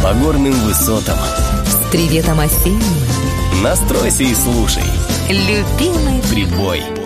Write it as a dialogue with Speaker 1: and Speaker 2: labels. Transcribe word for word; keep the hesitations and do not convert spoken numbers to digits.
Speaker 1: по горным высотам.
Speaker 2: С приветом осенним.
Speaker 1: Настройся и слушай.
Speaker 2: Любимый
Speaker 1: Прибой.